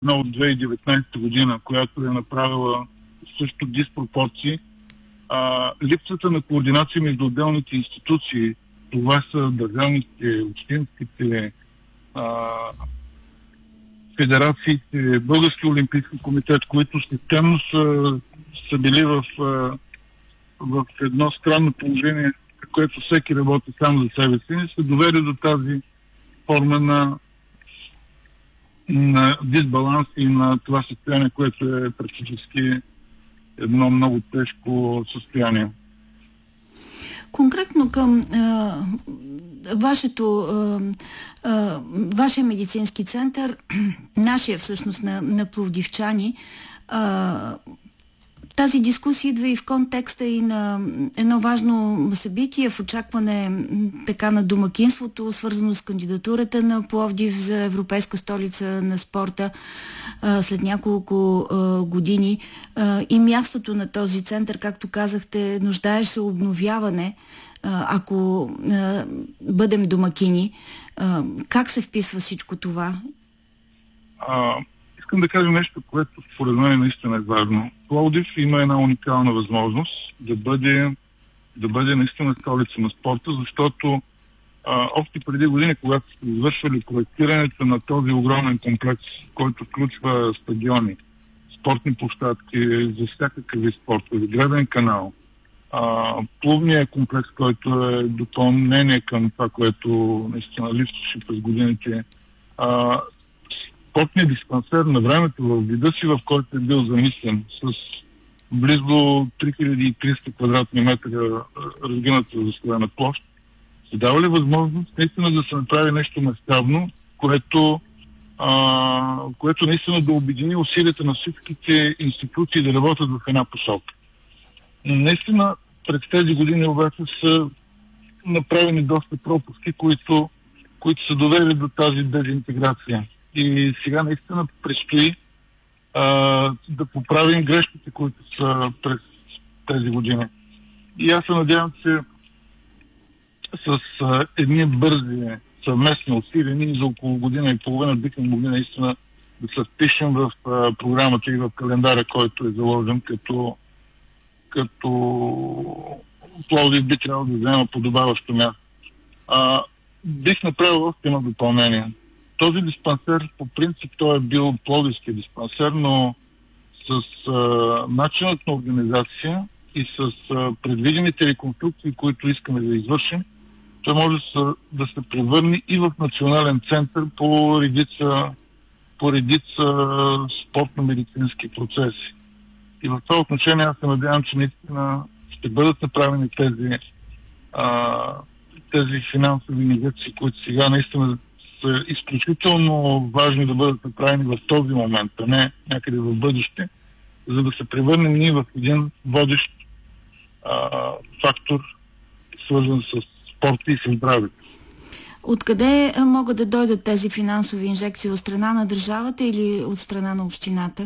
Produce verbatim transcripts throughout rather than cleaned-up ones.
една от две хиляди и деветнадесета година, която е направила също диспропорции. А, липсата на координация между отделните институции, това са държавните, общинските, а, федерациите, Български олимпийски комитет, които системно са, са били в, в едно странно положение, в което всеки работи само за себе си, се доведе до тази форма на, на дисбаланс и на това състояние, което е практически едно много тежко състояние. Конкретно към а, вашето, а, а, вашия медицински център, нашия всъщност на, на пловдивчани, а, тази дискусия идва и в контекста и на едно важно събитие в очакване така на домакинството, свързано с кандидатурата на Пловдив за Европейска столица на спорта а, след няколко а, години. А, и мястото на този център, както казахте, нуждаеш се обновяване, а, ако а, бъдем домакини. А, как се вписва всичко това? А... Искам да кажа нещо, което според мен наистина е важно. Пловдив има една уникална възможност да бъде, да бъде наистина столица на спорта, защото а, още преди години, когато сте извършвали проектирането на този огромен комплекс, който включва стадиони, спортни площадки за всякакъв вид спорт, граден канал, а, плувния комплекс, който е допълнение към това, което наистина липсваше през годините, а, спортният диспансер на времето в вида си, в който е бил замислен, с близо три хиляди и триста квадратни метра разгъната застроена площ, се дава ли възможност наистина да се направи нещо мащабно, което, а, което наистина да обедини усилията на всичките институции да работят в една посока. Наистина през тези години обаче са направени доста пропуски, които, които са довели до тази дезинтеграция. И сега наистина предстои а, да поправим грешките, които са през тези години. И аз се надявам, че с а, едни бързи съвместни усилия, ние за около година и половина бихме могли наистина да се впишем в а, програмата и в календара, който е заложен, като, като Пловдив би трябвало да взема подобаващо място. А, бих направил още едно допълнение. Този диспансер, по принцип, той е бил пловдивски диспансер, но с а, начинът на организация и с а, предвидените реконструкции, които искаме да извършим, той може да се, да се превърне и в национален център по редица, по редица спортно-медицински процеси. И в това отношение аз се надявам, че наистина ще бъдат направени тези, а, тези финансови инжекции, които сега наистина са изключително важни да бъдат направени в този момент, а не някъде в бъдеще, за да се превърнем ние в един водещ а, фактор, свързан с спорта и с здравето. Откъде могат да дойдат тези финансови инжекции? От страна на държавата или от страна на общината?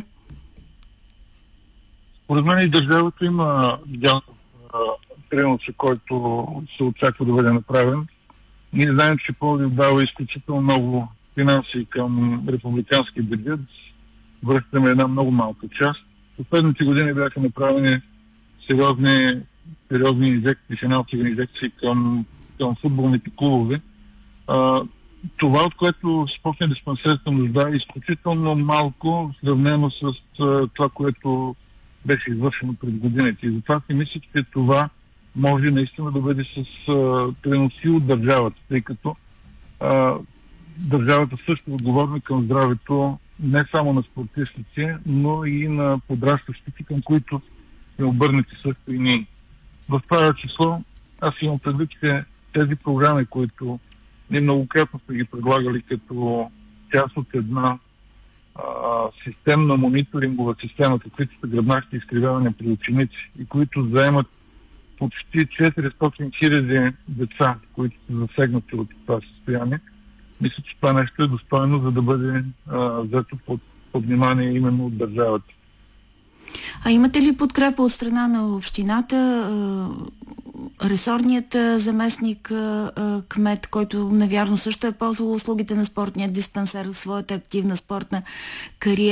Според мен и държавата има дял приноса, който се очаква да бъде направен. Ние знаем, че Пловдив дава изключително много финанси към републикански бюджет. Връщаме една много малка част. В последните години бяха направени сериозни, сериозни инжекции, финансови инжекции към, към футболните клубове. А, това, от което спортният диспансер се нуждае, е изключително малко сравнено с а, това, което беше извършено през годините. И затова си мисля, че това може наистина да бъде с а, преноси от държавата, тъй като а, държавата също е отговорна към здравето не само на спортистите, но и на подрастващите, към които сме обърнати също и ние. В това число аз имам предвид, че тези програми, които ние многократно сме ги предлагали като част от една а, системна мониторингова система, каквито са гръбначни изкривявания при ученици и които заемат почти четиристотин хиляди деца, които са засегнати от това състояние. Мисля, че това нещо е достойно, за да бъде а, взето под, под внимание именно от държавата. А имате ли подкрепа от страна на общината, ресорният заместник кмет, който навярно също е ползвал услугите на спортния диспансер в своята активна спортна кариера?